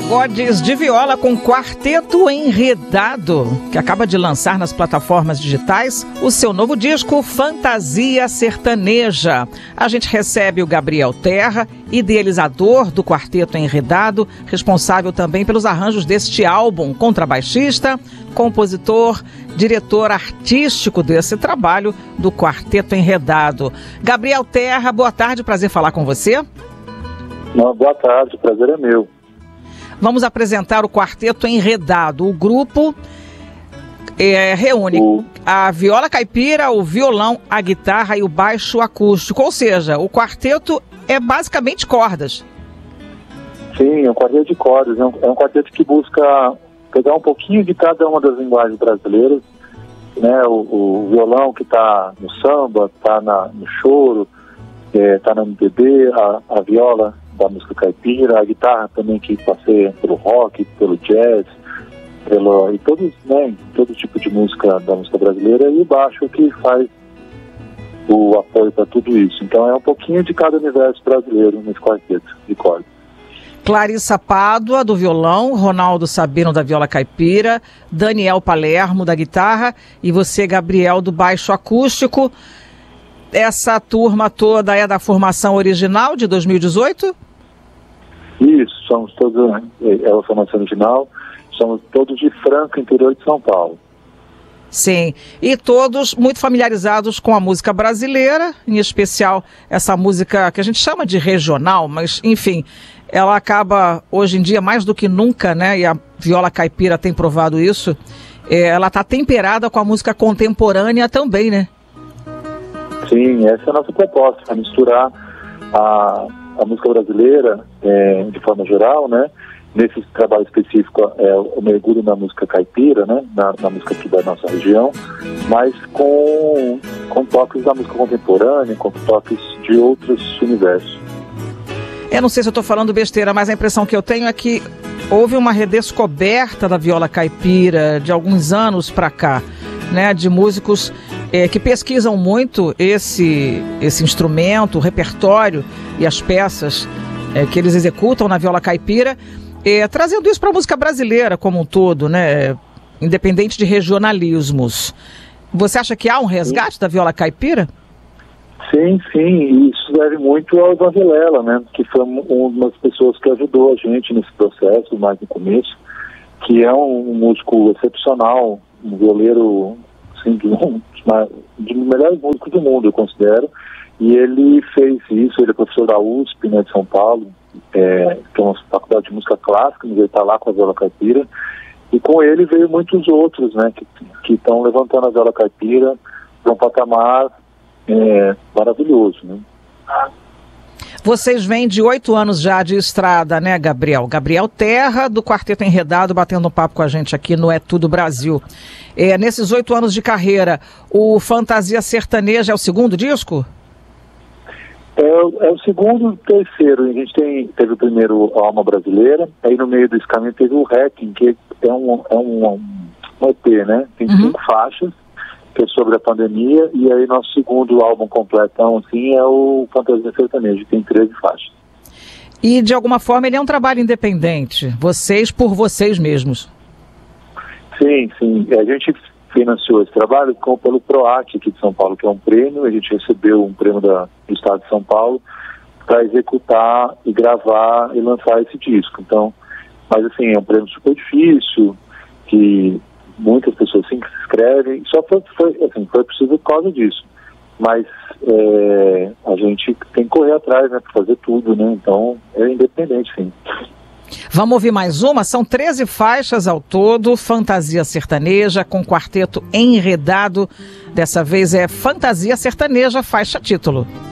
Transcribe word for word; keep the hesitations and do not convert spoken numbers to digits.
pagodes de viola com Quarteto Enredado, que acaba de lançar nas plataformas digitais o seu novo disco Fantasia Sertaneja. A gente recebe o Gabriel Terra, idealizador do Quarteto Enredado, responsável também pelos arranjos deste álbum, contrabaixista, compositor, diretor artístico desse trabalho do Quarteto Enredado. Gabriel Terra, boa tarde, prazer falar com você. Não, boa tarde, o prazer é meu. Vamos apresentar o Quarteto Enredado. O grupo é, reúne o... a viola caipira, o violão, a guitarra e o baixo acústico. Ou seja, o quarteto é basicamente cordas. Sim, é um quarteto de cordas. É um, é um quarteto que busca pegar um pouquinho de cada uma das linguagens brasileiras. Né? O, o violão que está no samba, está no choro, está é, no M P B, a, a viola da música caipira, a guitarra também que passeia pelo rock, pelo jazz, pelo, e todos, né, todo tipo de música da música brasileira, e o baixo que faz o apoio para tudo isso. Então é um pouquinho de cada universo brasileiro nesse quarteto de cordas. Clarissa Pádua, do violão, Ronaldo Sabino, da viola caipira, Daniel Palermo, da guitarra, e você, Gabriel, do baixo acústico. Essa turma toda é da formação original de dois mil e dezoito? Isso, somos todos, é a formação original, somos todos de Franca, interior de São Paulo. Sim, e todos muito familiarizados com a música brasileira, em especial essa música que a gente chama de regional, mas enfim, ela acaba hoje em dia mais do que nunca, né, e a viola caipira tem provado isso, é, ela está temperada com a música contemporânea também, né? Sim, essa é a nossa proposta, misturar a, a música brasileira é, de forma geral, né? Nesse trabalho específico é o mergulho na música caipira, né? Na, na música aqui da nossa região, mas com, com toques da música contemporânea, com toques de outros universos. Eu não sei se eu estou falando besteira, mas a impressão que eu tenho é que houve uma redescoberta da viola caipira de alguns anos para cá, né? De músicos É, que pesquisam muito esse, esse instrumento, o repertório e as peças é, que eles executam na viola caipira, é, trazendo isso para a música brasileira como um todo, né? Independente de regionalismos. Você acha que há um resgate sim. da viola caipira? Sim, sim, e isso deve muito ao Ivan Vilela, né? Que foi uma das pessoas que ajudou a gente nesse processo, mais no começo, que é um músico excepcional, um violeiro assim, de um dos melhores músicos do mundo, eu considero, e ele fez isso. Ele é professor da U S P, né, de São Paulo, é, que é uma faculdade de música clássica, mas ele está lá com a viola caipira, e com ele veio muitos outros, né, que estão levantando a viola caipira para um patamar é, maravilhoso, né. Vocês vêm de oito anos já de estrada, né, Gabriel? Gabriel Terra, do Quarteto Enredado, batendo um papo com a gente aqui no É Tudo Brasil. É, nesses oito anos de carreira, o Fantasia Sertaneja é o segundo disco? É, é o segundo e terceiro. A gente tem, teve o primeiro Alma Brasileira, aí no meio desse caminho teve o Hacking, que é um, é um, um E P, né? Tem uhum. cinco faixas, que é sobre a pandemia, e aí nosso segundo álbum completão, assim, é o Fantasia Sertaneja, tem treze faixas. E, de alguma forma, ele é um trabalho independente, vocês por vocês mesmos. Sim, sim. A gente financiou esse trabalho com, pelo PROAC aqui de São Paulo, que é um prêmio. A gente recebeu um prêmio da, do Estado de São Paulo para executar e gravar e lançar esse disco. Então, mas assim, é um prêmio super difícil, que muitas pessoas sim que se inscrevem, só foi, foi, assim, foi possível por causa disso. Mas é, a gente tem que correr atrás, né, para fazer tudo, né? Então é independente, sim. Vamos ouvir mais uma? São treze faixas ao todo, Fantasia Sertaneja com Quarteto Enredado. Dessa vez é Fantasia Sertaneja, faixa título.